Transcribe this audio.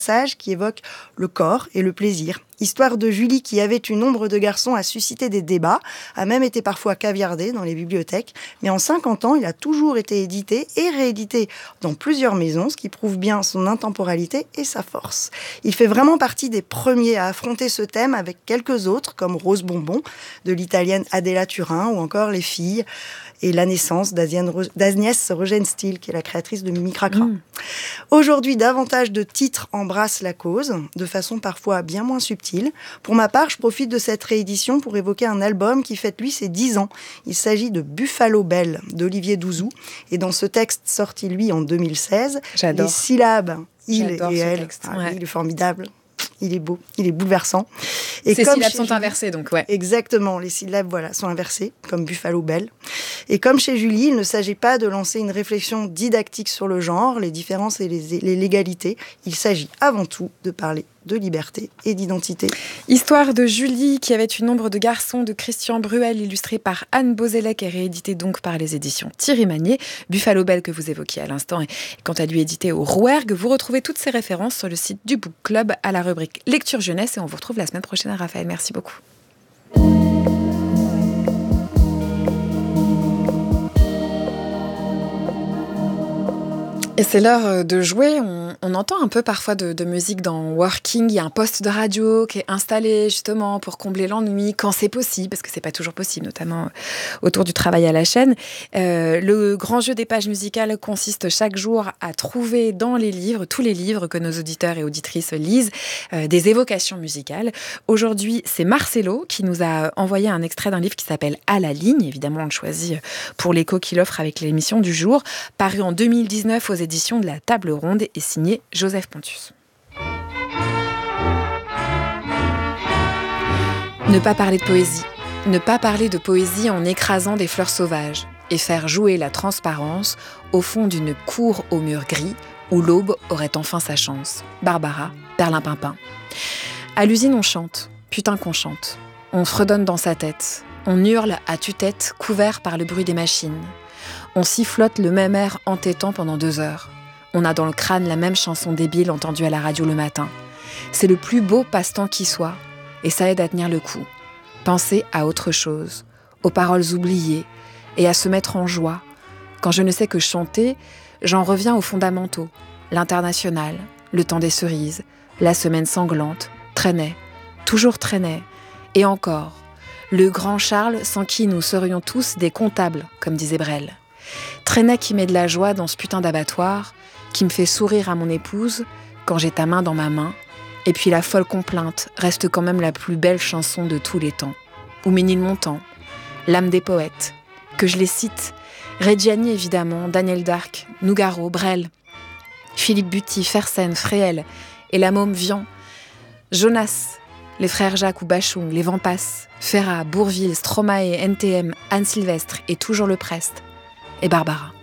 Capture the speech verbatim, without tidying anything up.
passage qui évoque le corps et le plaisir. Histoire de Julie qui avait une ombre de garçon a suscité des débats, a même été parfois caviardé dans les bibliothèques, mais en cinquante ans, il a toujours été édité et réédité dans plusieurs maisons, ce qui prouve bien son intemporalité et sa force. Il fait vraiment partie des premiers à affronter ce thème avec quelques autres, comme Rose Bonbon, de l'italienne Adela Turin, ou encore Les Filles, et la naissance d'Agnès Rogenstiel, qui est la créatrice de Mimi Cracra. Mmh. Aujourd'hui, davantage de titres embrassent la cause, de façon parfois bien moins subtile. Pour ma part, je profite de cette réédition pour évoquer un album qui fête, lui, ses dix ans. Il s'agit de Buffalo Belle, d'Olivier Douzou. Et dans ce texte, sorti, lui, en deux mille seize, J'adore. les syllabes, il J'adore et ce elle, texte. ah, Ouais. il est formidable. Il est beau, il est bouleversant. Et Ces comme syllabes chez sont Julie, inversées, donc ouais. Exactement, les syllabes voilà, sont inversées, comme Buffalo Belle. Et comme chez Julie, il ne s'agit pas de lancer une réflexion didactique sur le genre, les différences et les, les légalités. Il s'agit avant tout de parler de liberté et d'identité. Histoire de Julie, qui avait une ombre de garçon, de Christian Bruel, illustré par Anne Beauzélec et réédité donc par les éditions Thierry Magnier. Buffalo Belle, que vous évoquiez à l'instant, et quant à lui édité au Rouergue. Vous retrouvez toutes ces références sur le site du Book Club à la rubrique Lecture Jeunesse, et on vous retrouve la semaine prochaine, Raphaël. Merci beaucoup. Et c'est l'heure de jouer. On, on entend un peu parfois de, de musique dans Working. Il y a un poste de radio qui est installé justement pour combler l'ennui quand c'est possible, parce que c'est pas toujours possible, notamment autour du travail à la chaîne. Euh, le grand jeu des pages musicales consiste chaque jour à trouver dans les livres, tous les livres que nos auditeurs et auditrices lisent, euh, des évocations musicales. Aujourd'hui, c'est Marcelo qui nous a envoyé un extrait d'un livre qui s'appelle À la ligne. Évidemment, on le choisit pour l'écho qu'il offre avec l'émission du jour, paru en deux mille dix-neuf aux édition de la Table Ronde et signé Joseph Pontus. Ne pas parler de poésie. Ne pas parler de poésie en écrasant des fleurs sauvages et faire jouer la transparence au fond d'une cour aux murs gris où l'aube aurait enfin sa chance. Barbara, Perlimpinpin. À l'usine, on chante. Putain qu'on chante. On fredonne dans sa tête. On hurle à tue-tête, couvert par le bruit des machines. On sifflote le même air entêtant pendant deux heures. On a dans le crâne la même chanson débile entendue à la radio le matin. C'est le plus beau passe-temps qui soit, et ça aide à tenir le coup. Penser à autre chose, aux paroles oubliées, et à se mettre en joie. Quand je ne sais que chanter, j'en reviens aux fondamentaux. L'international, le temps des cerises, la semaine sanglante, traînait, toujours traînait, et encore. Le grand Charles, sans qui nous serions tous des comptables, comme disait Brel. Traînait qui met de la joie dans ce putain d'abattoir, qui me fait sourire à mon épouse quand j'ai ta main dans ma main, et puis la folle complainte reste quand même la plus belle chanson de tous les temps. Ou Ménilmontant, l'âme des poètes, que je les cite, Reggiani évidemment, Daniel Darc, Nougaro, Brel, Philippe Buty, Fersen, Fréhel, et la môme Vian, Jonas, les frères Jacques ou Bachung, les Vampas, Ferrat, Bourvil, Stromae, N T M, Anne Sylvestre et toujours le Prest, et Barbara.